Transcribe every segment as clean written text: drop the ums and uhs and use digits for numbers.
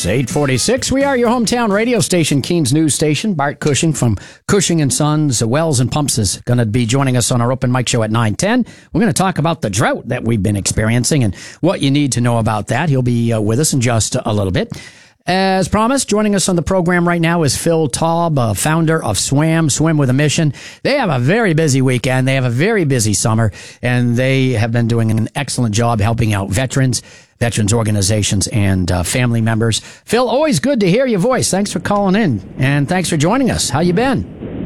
It's 8:46. We are your hometown radio station, Keens News Station. Bart Cushing from Cushing & Sons, Wells and Pumps is going to be joining us on our open mic show at 9:10. We're going to talk about the drought that we've been experiencing and what you need to know about that. He'll be with us in just a little bit. As promised, joining us on the program right now is Phil Taub, founder of SWAM, Swim with a Mission. They have a very busy weekend. They have a very busy summer, and they have been doing an excellent job helping out veterans organizations, and family members. Phil, always good to hear your voice. Thanks for calling in, and thanks for joining us. How you been?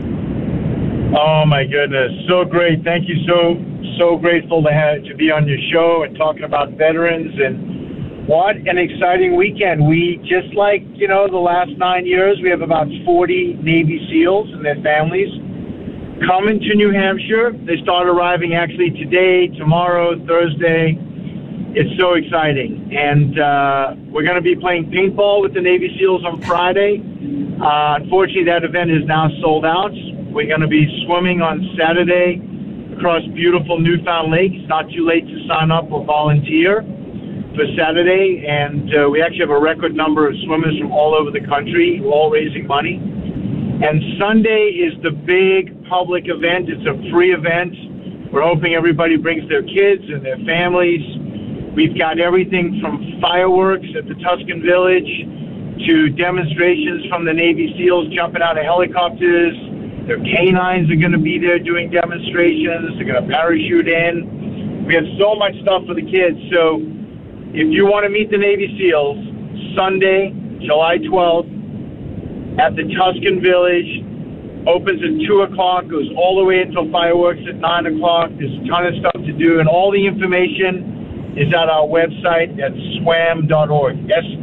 Oh, my goodness. So great. Thank you. So grateful to be on your show and talking about veterans, and what an exciting weekend. We, just like, the last 9 years, we have about 40 Navy SEALs and their families coming to New Hampshire. They start arriving actually today, tomorrow, Thursday. It's so exciting. And we're going to be playing paintball with the Navy SEALs on Friday. Unfortunately, that event is now sold out. We're going to be swimming on Saturday across beautiful Newfound Lake. It's not too late to sign up or volunteer for Saturday, and we actually have a record number of swimmers from all over the country, all raising money. And Sunday is the big public event. It's a free event. We're hoping everybody brings their kids and their families. We've got everything from fireworks at the Tuscan Village to demonstrations from the Navy SEALs jumping out of helicopters. Their canines are going to be there doing demonstrations. They're going to parachute in. We have so much stuff for the kids. So if you want to meet the Navy SEALs, Sunday, July 12th, at the Tuscan Village, opens at 2 o'clock, goes all the way until fireworks at 9 o'clock. There's a ton of stuff to do, and all the information is at our website at swam.org,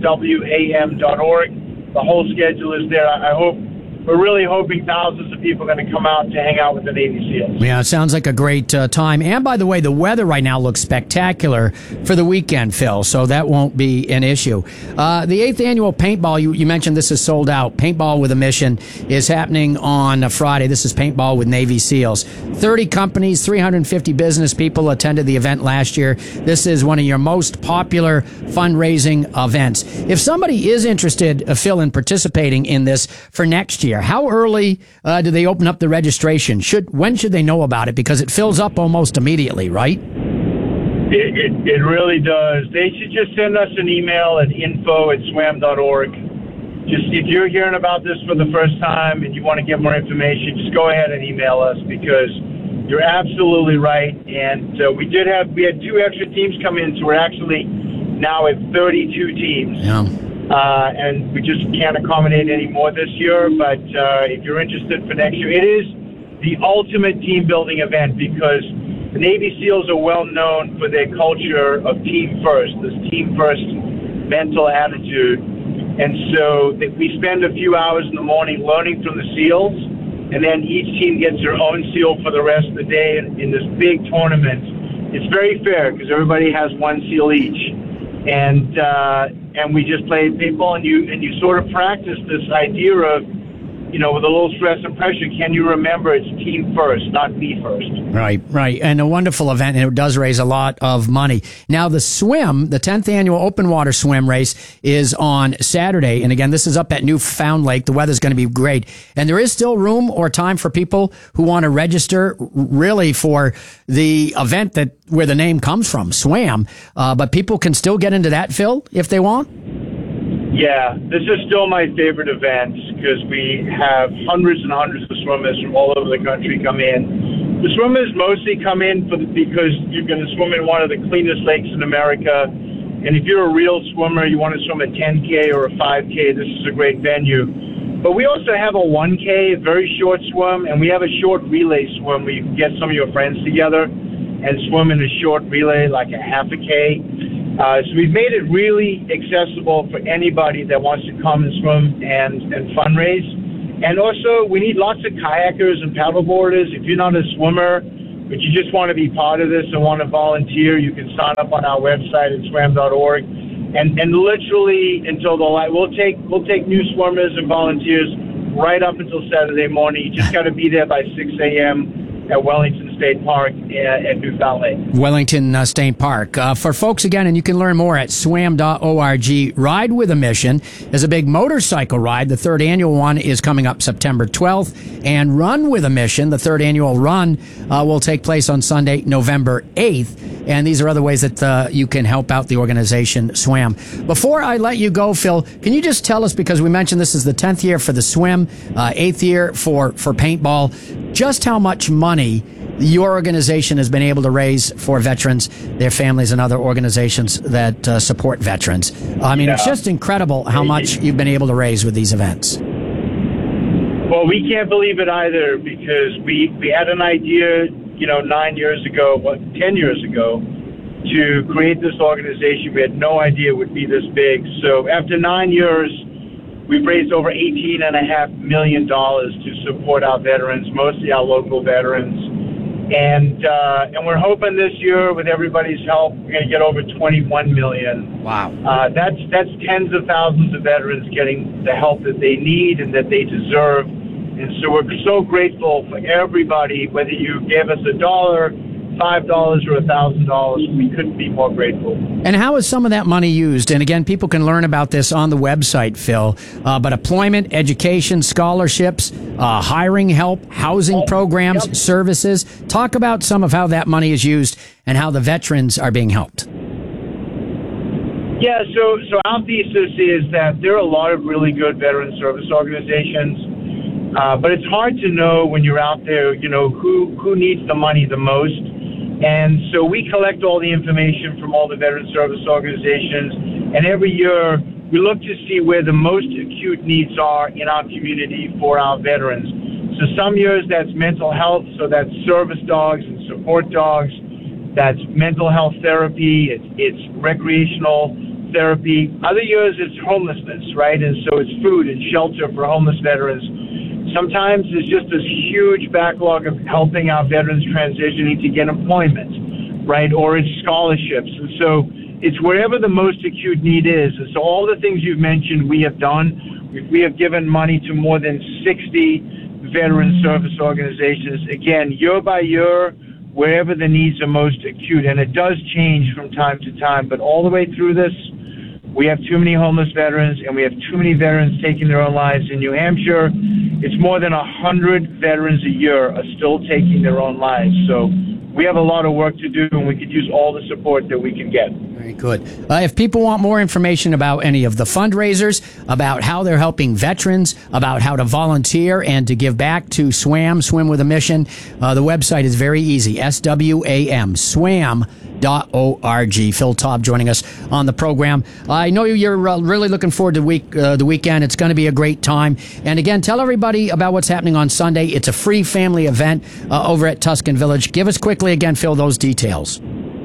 swam.org. The whole schedule is there. We're really hoping thousands of people are going to come out to hang out with the Navy SEALs. Yeah, it sounds like a great time. And by the way, the weather right now looks spectacular for the weekend, Phil, so that won't be an issue. The 8th annual paintball, you mentioned this is sold out. Paintball with a Mission is happening on Friday. This is paintball with Navy SEALs. 30 companies, 350 business people attended the event last year. This is one of your most popular fundraising events. If somebody is interested, Phil, in participating in this for next year, how early do they open up the registration? When should they know about it? Because it fills up almost immediately, right? It really does. They should just send us an email at info@swam.org. Just if you're hearing about this for the first time and you want to get more information, just go ahead and email us, because you're absolutely right. And we had 2 extra teams come in, so we're actually now at 32 teams. Yeah. And we just can't accommodate any more this year. But if you're interested for next year, it is the ultimate team building event, because the Navy SEALs are well known for their culture of team first, this team first mental attitude. And so we spend a few hours in the morning learning from the SEALs, and then each team gets their own SEAL for the rest of the day in this big tournament. It's very fair because everybody has one SEAL each. And we just play paintball, and you sort of practice this idea of, with a little stress and pressure, can you remember it's team first, not me first? Right. And a wonderful event, and it does raise a lot of money. Now, the 10th annual open water swim race is on Saturday. And again, this is up at Newfound Lake. The weather's going to be great. And there is still room or time for people who want to register really for the event where the name comes from, SWAM. But people can still get into that, Phil, if they want? Yeah, this is still my favorite event because we have hundreds and hundreds of swimmers from all over the country come in. The swimmers mostly come in because you're going to swim in one of the cleanest lakes in America. And if you're a real swimmer, you want to swim a 10K or a 5K, this is a great venue. But we also have a 1K, a very short swim, and we have a short relay swim where you can get some of your friends together and swim in a short relay, like a half a K. So we've made it really accessible for anybody that wants to come and swim and fundraise. And also, we need lots of kayakers and paddleboarders. If you're not a swimmer, but you just want to be part of this and want to volunteer, you can sign up on our website at swam.org. And literally until we'll take new swimmers and volunteers right up until Saturday morning. You just got to be there by 6 a.m. at Wellington State Park at Newfound Lake. Wellington State Park. For folks, again, and you can learn more at swam.org, Ride with a Mission is a big motorcycle ride. The third annual one is coming up September 12th. And Run with a Mission, the third annual run, will take place on Sunday, November 8th. And these are other ways that you can help out the organization SWAM. Before I let you go, Phil, can you just tell us, because we mentioned this is the 10th year for the swim, 8th year for paintball, just how much money your organization has been able to raise for veterans, their families, and other organizations that support veterans. I mean, It's just incredible how much you've been able to raise with these events. Well, we can't believe it either, because we had an idea, 10 years ago, to create this organization. We had no idea it would be this big. So after 9 years, we've raised over $18.5 million to support our veterans, mostly our local veterans. And we're hoping this year, with everybody's help, we're going to get over $21 million. Wow. That's tens of thousands of veterans getting the help that they need and that they deserve. And so we're so grateful for everybody, whether you gave us $1, $5, or $1,000. We couldn't be more grateful. And how is some of that money used? And again, people can learn about this on the website, Phil. But employment, education, scholarships, hiring help, housing programs, services. Talk about some of how that money is used and how the veterans are being helped. Yeah, so our thesis is that there are a lot of really good veteran service organizations. But it's hard to know when you're out there, who needs the money the most. And so we collect all the information from all the veteran service organizations. And every year we look to see where the most acute needs are in our community for our veterans. So some years that's mental health. So that's service dogs and support dogs. That's mental health therapy. It's recreational therapy. Other years it's homelessness, right? And so it's food and shelter for homeless veterans. Sometimes it's just this huge backlog of helping our veterans transitioning to get employment, right? Or it's scholarships. And so it's wherever the most acute need is. And so all the things you've mentioned we have done. We have given money to more than 60 veteran service organizations. Again, year by year, wherever the needs are most acute. And it does change from time to time. But all the way through this, we have too many homeless veterans, and we have too many veterans taking their own lives in New Hampshire. It's more than 100 veterans a year are still taking their own lives. So we have a lot of work to do, and we could use all the support that we can get. Very good. If people want more information about any of the fundraisers, about how they're helping veterans, about how to volunteer and to give back to SWAM, Swim with a Mission, the website is very easy, SWAM, SWAM.org. Phil Taub joining us on the program. I know you're really looking forward to the weekend. It's going to be a great time. And again, tell everybody about what's happening on Sunday. It's a free family event over at Tuscan Village. Give us quickly again, Phil, those details.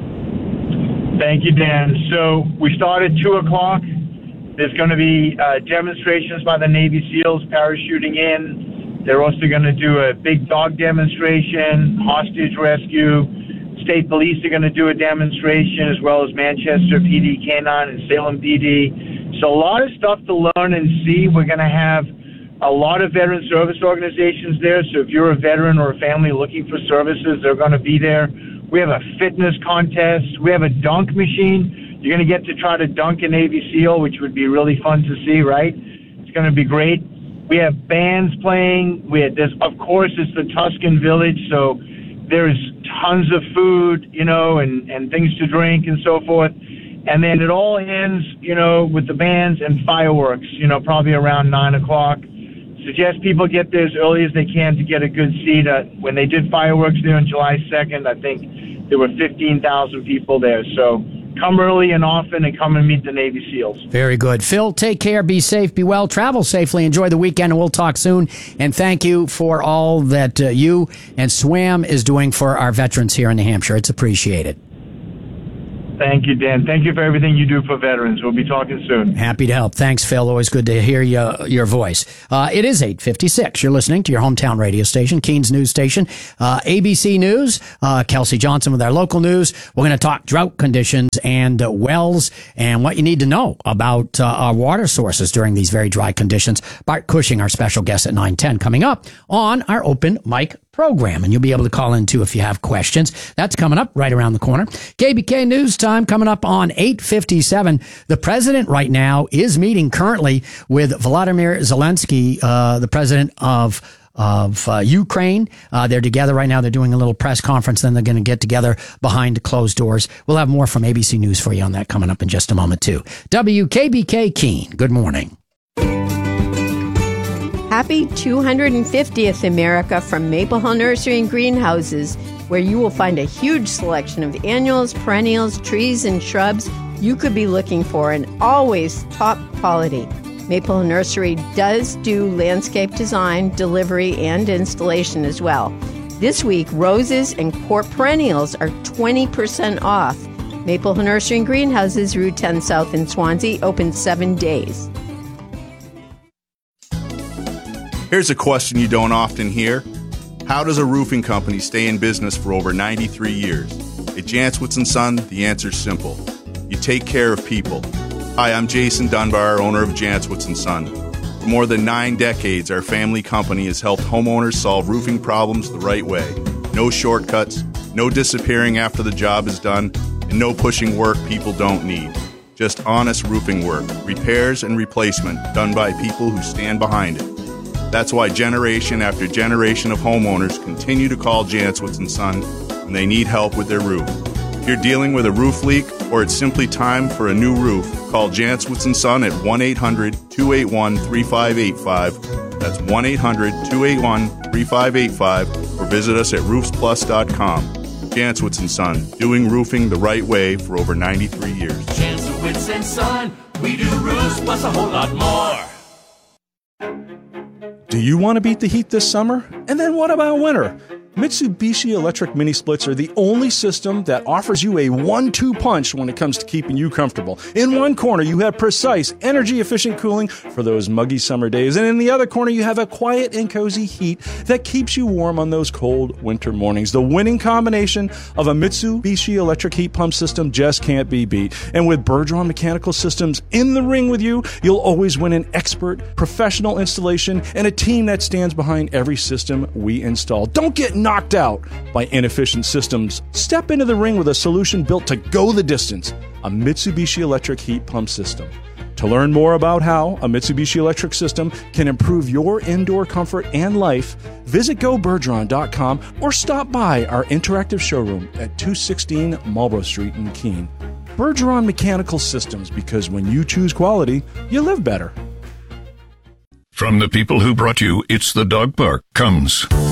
Thank you, Dan. So we start at 2 o'clock. There's going to be demonstrations by the Navy SEALs parachuting in. They're also going to do a big dog demonstration, hostage rescue. State Police are going to do a demonstration, as well as Manchester PD K-9 and Salem PD. So a lot of stuff to learn and see. We're going to have a lot of veteran service organizations there. So if you're a veteran or a family looking for services, they're going to be there. We have a fitness contest. We have a dunk machine. You're going to get to try to dunk a Navy SEAL, which would be really fun to see, right? It's going to be great. We have bands playing. Of course, it's the Tuscan Village, so there's tons of food, and things to drink and so forth. And then it all ends, with the bands and fireworks, probably around 9 o'clock. Suggest people get there as early as they can to get a good seat. When they did fireworks there on July 2nd, I think there were 15,000 people there. So come early and often and come and meet the Navy SEALs. Very good. Phil, take care, be safe, be well, travel safely, enjoy the weekend, and we'll talk soon. And thank you for all that you and SWAM is doing for our veterans here in New Hampshire. It's appreciated. Thank you, Dan. Thank you for everything you do for veterans. We'll be talking soon. Happy to help. Thanks, Phil. Always good to hear your voice. It is 8:56. You're listening to your hometown radio station, Keens News Station. ABC News, Kelsey Johnson with our local news. We're going to talk drought conditions and wells and what you need to know about our water sources during these very dry conditions. Bart Cushing, our special guest at 9:10, coming up on our open mic program, and you'll be able to call in too if you have questions. That's coming up right around the corner. KBK News Time coming up on 8:57. The president right now is meeting currently with Volodymyr Zelensky, the president of Ukraine. They're together right now. They're doing a little press conference. Then they're going to get together behind closed doors. We'll have more from ABC News for you on that coming up in just a moment too. WKBK Keene. Good morning. Happy 250th America from Maple Hill Nursery and Greenhouses, where you will find a huge selection of annuals, perennials, trees, and shrubs you could be looking for, and always top quality. Maple Hill Nursery does do landscape design, delivery, and installation as well. This week, roses and court perennials are 20% off. Maple Hill Nursery and Greenhouses, Route 10 South in Swansea, open 7 days. Here's a question you don't often hear. How does a roofing company stay in business for over 93 years? At Jantzwitz & Son, the answer's simple. You take care of people. Hi, I'm Jason Dunbar, owner of Jantzwitz & Son. For more than 9 decades, our family company has helped homeowners solve roofing problems the right way. No shortcuts, no disappearing after the job is done, and no pushing work people don't need. Just honest roofing work, repairs and replacement done by people who stand behind it. That's why generation after generation of homeowners continue to call Jantzwitz & Son when they need help with their roof. If you're dealing with a roof leak or it's simply time for a new roof, call Jantzwitz & Son at 1-800-281-3585. That's 1-800-281-3585 or visit us at roofsplus.com. Jantzwitz & Son, doing roofing the right way for over 93 years. Jantzwitz & Son, we do roofs plus a whole lot more. Do you want to beat the heat this summer? And then what about winter? Mitsubishi electric mini splits are the only system that offers you a 1-2 punch when it comes to keeping you comfortable. In one corner, you have precise, energy-efficient cooling for those muggy summer days. And in the other corner, you have a quiet and cozy heat that keeps you warm on those cold winter mornings. The winning combination of a Mitsubishi electric heat pump system just can't be beat. And with Bergeron Mechanical Systems in the ring with you, you'll always win an expert, professional installation and a team that stands behind every system we install. Don't get knocked out by inefficient systems. Step into the ring with a solution built to go the distance, a Mitsubishi electric heat pump system. To learn more about how a Mitsubishi electric system can improve your indoor comfort and life, visit GoBergeron.com or stop by our interactive showroom at 216 Marlborough Street in Keene. Bergeron Mechanical Systems, because when you choose quality, you live better. From the people who brought you It's the Dog Park comes